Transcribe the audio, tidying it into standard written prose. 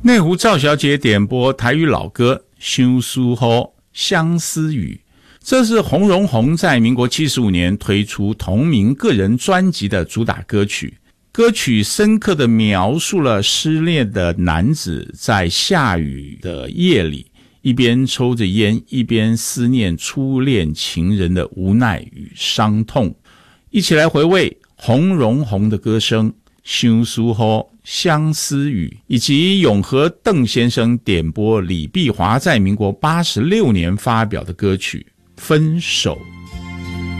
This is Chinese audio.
内湖赵小姐点播台语老歌《相思好相思雨》，这是洪荣宏在民国75年推出同名个人专辑的主打歌曲。歌曲深刻地描述了失恋的男子在下雨的夜里，一边抽着烟，一边思念初恋情人的无奈与伤痛。一起来回味洪荣宏的歌声《相思好相思雨》，以及永和邓先生点播李碧华在民国86年发表的歌曲《分手》。